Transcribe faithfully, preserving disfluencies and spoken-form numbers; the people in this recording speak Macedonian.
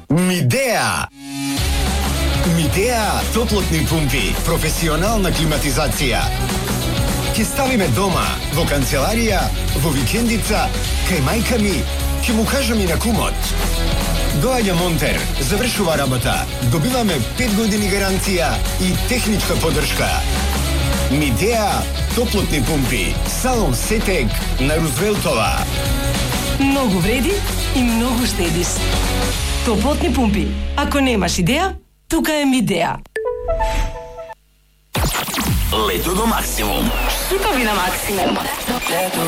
Midea! Midea топлотни пумпи, професионална климатизација. Ќе ставиме дома, во канцеларија, во викендица, кај мајка ми, ќе му кажам и на кумот. Доаѓа монтер, завршува работа, добиваме пет години гаранција и техничка поддршка. Midea топлотни пумпи, салон Сетек на Рузвелтова. Многу вреди и многу штедиш. Топлотни пумпи. Ако немаш идеја, тука е Midea. Лето до максимум. Шутови на максимум. Лето